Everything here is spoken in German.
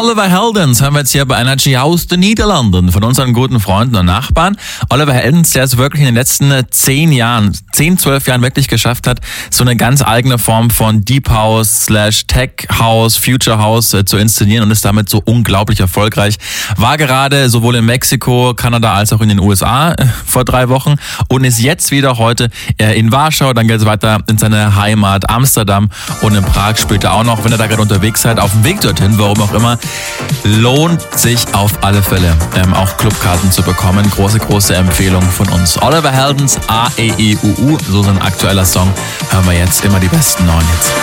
Oliver Heldens haben wir jetzt hier bei Energy aus den Niederlanden von unseren guten Freunden und Nachbarn. Oliver Heldens, der es wirklich in den letzten 10 Jahren, 12 Jahren wirklich geschafft hat, so eine ganz eigene Form von Deep House / Tech House, Future House zu inszenieren und ist damit so unglaublich erfolgreich. War gerade sowohl in Mexiko, Kanada als auch in den USA vor 3 Wochen und ist jetzt wieder heute in Warschau. Dann geht es weiter in seine Heimat Amsterdam und in Prag spielt er auch noch. Wenn ihr da gerade unterwegs seid, auf dem Weg dorthin, warum auch immer, lohnt sich auf alle Fälle, auch Clubkarten zu bekommen. Große Empfehlung von uns. Oliver Heldens, A-E-E-U-U, so sein aktueller Song. Hören wir jetzt immer die besten neuen Hits.